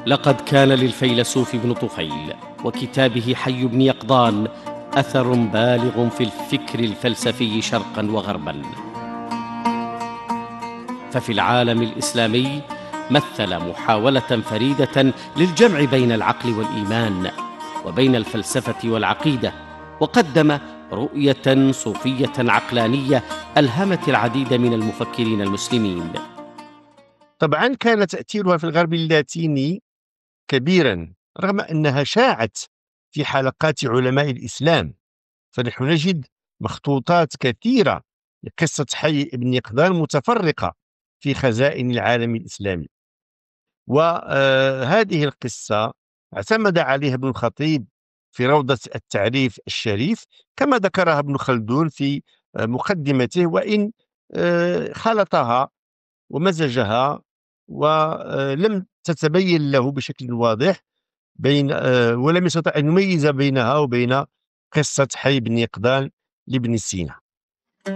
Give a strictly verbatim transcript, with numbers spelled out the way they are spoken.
لقد كان للفيلسوف ابن طفيل وكتابه حي بن يقظان أثر بالغ في الفكر الفلسفي شرقا وغربا. ففي العالم الإسلامي مثل محاولة فريدة للجمع بين العقل والإيمان وبين الفلسفة والعقيدة، وقدم رؤية صوفية عقلانية ألهمت العديد من المفكرين المسلمين. طبعا كان تأثيرها في الغرب اللاتيني كبيرا رغم أنها شاعت في حلقات علماء الإسلام، فنحن نجد مخطوطات كثيرة لقصة حي بن يقظان متفرقة في خزائن العالم الإسلامي. وهذه القصة اعتمد عليها ابن الخطيب في روضة التعريف الشريف كما ذكرها ابن خلدون في مقدمته، وإن خلطها ومزجها ولم تتبين له بشكل واضح بين ولم يستطع أن يميز بينها وبين قصة حي بن يقظان لابن سينا.